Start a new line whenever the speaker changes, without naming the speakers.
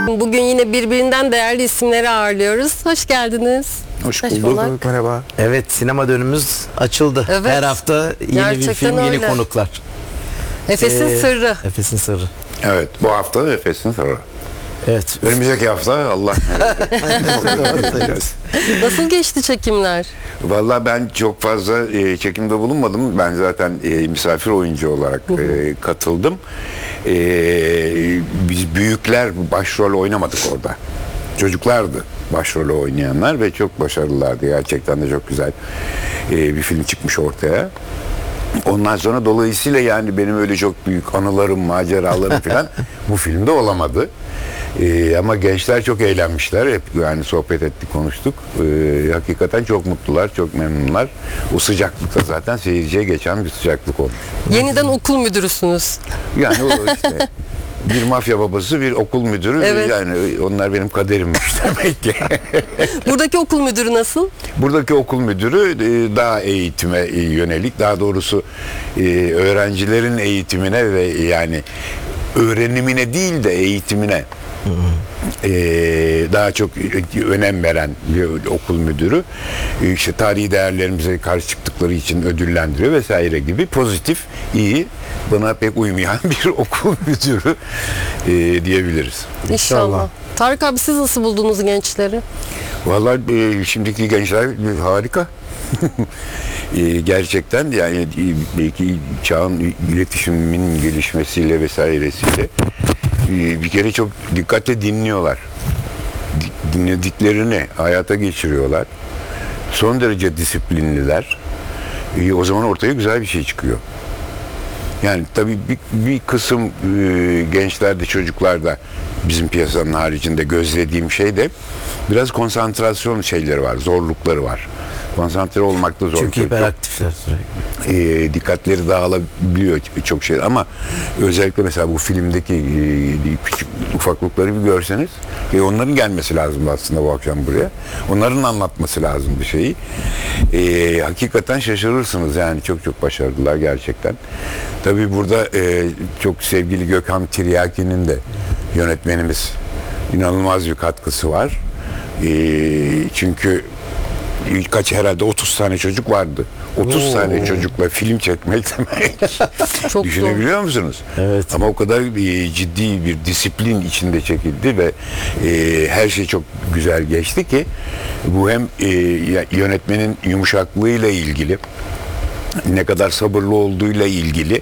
Bugün yine birbirinden değerli isimleri ağırlıyoruz. Hoş geldiniz.
Hoş
Hoş
bulduk.
bulduk.
Merhaba.
Evet, sinema dönümümüz açıldı.
Evet.
Her hafta yeni bir
Gerçekten
film, yeni
öyle.
konuklar.
Efes'in Sırrı.
Efes'in Sırrı.
Evet, bu hafta Efes'in Sırrı.
Evet.
Önümüzdeki hafta Allah
Nasıl geçti çekimler?
Vallahi ben çok fazla çekimde bulunmadım. Ben zaten misafir oyuncu olarak katıldım. Biz büyükler başrol oynamadık orada. Çocuklardı başrolü oynayanlar ve çok başarılılardı. Gerçekten de çok güzel bir film çıkmış ortaya. Ondan sonra dolayısıyla yani benim öyle çok büyük anılarım, maceralarım falan bu filmde olamadı. Ama gençler çok eğlenmişler. Hep yani sohbet ettik, konuştuk. Hakikaten çok mutlular, çok memnunlar. O sıcaklıkta zaten seyirciye geçen bir sıcaklık olmuş.
Yeniden okul müdürüsünüz.
Yani o işte bir mafya babası, bir okul müdürü.
Evet.
Yani onlar benim kaderimmiş demek ki.
Buradaki okul müdürü nasıl?
Buradaki okul müdürü daha eğitime yönelik, daha doğrusu öğrencilerin eğitimine ve yani öğrenimine değil de eğitimine daha çok önem veren bir okul müdürü. İşte tarihi değerlerimize karşı çıktıkları için ödüllendiriyor vesaire gibi pozitif, iyi, bana pek uymayan bir okul müdürü diyebiliriz.
İnşallah. Tarık abi, siz nasıl buldunuz gençleri?
Vallahi şimdiki gençler harika. Gerçekten yani belki çağın iletişimin gelişmesiyle vesairesiyle bir kere çok dikkatle dinliyorlar. Dinlediklerini hayata geçiriyorlar. Son derece disiplinliler. O zaman ortaya güzel bir şey çıkıyor. Yani tabii bir kısım gençlerde, çocuklarda bizim piyasanın haricinde gözlediğim şey de biraz konsantrasyon şeyleri var, zorlukları var. Konsantre olmakta zor.
Çünkü hiperaktifler sürekli.
Dikkatleri dağılabiliyor çok şey ama özellikle mesela bu filmdeki küçük ufaklıkları bir görseniz onların gelmesi lazım aslında bu akşam buraya. Onların anlatması lazım bir şeyi. Hakikaten şaşırırsınız yani çok başarılılar gerçekten. Tabii burada çok sevgili Gökhan Tiryaki'nin de yönetmenimiz inanılmaz bir katkısı var. Çünkü herhalde 30 tane çocuk vardı. 30 tane çocukla film çekmek demek.
Çok
Düşünebiliyor musunuz?
Evet.
Ama o kadar ciddi bir disiplin içinde çekildi ve her şey çok güzel geçti ki bu hem yönetmenin yumuşaklığıyla ilgili, ne kadar sabırlı olduğuyla ilgili